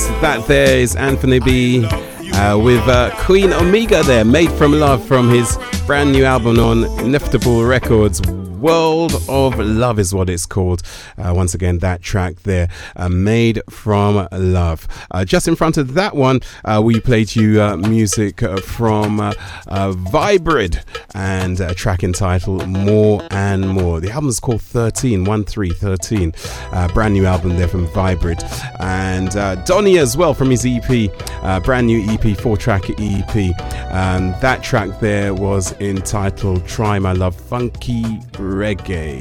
That there is Anthony B with Queen Omega there, Made from Love, from his brand new album on Inevitable Records. World of Love is what it's called. Once again, that track there, Made from Love. Just in front of that one, we played you music from Vybrid and a track entitled More and More. The album is called 13, 13, brand new album there from Vybrid. And Donny as well from his EP, brand new EP, 4-track EP. That track there was entitled Try My Love, Funky Reggae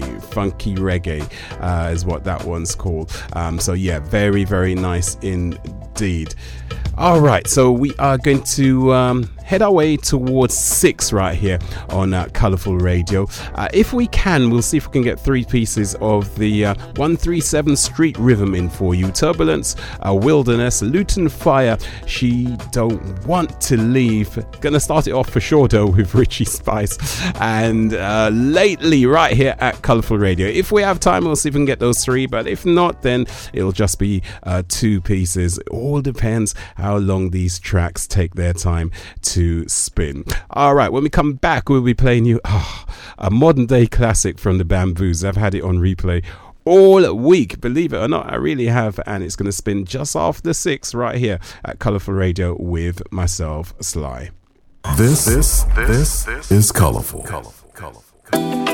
is what that one's called. So yeah, very, very nice indeed. All right, so we are going to head our way towards 6 right here on Colourful Radio. If we can, we'll see if we can get 3 pieces of the 137 Street Rhythm in for you. Turbulence, Wilderness, Luton Fire, She Don't Want to Leave. Gonna start it off for sure though with Richie Spice and Lately right here at Colourful Radio. If we have time, we'll see if we can get those 3, but if not, then it'll just be 2 pieces. It all depends how long these tracks take their time to spin. All right, when we come back, we'll be playing you a modern day classic from the Bamboos. I've had it on replay all week, believe it or not, I really have, and it's going to spin just after 6 right here at Colourful Radio with myself, Sly. This is Colourful.